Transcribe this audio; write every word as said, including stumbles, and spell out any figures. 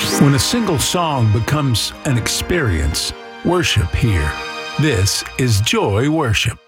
When a single song becomes an experience, worship here. This is Joy Worship.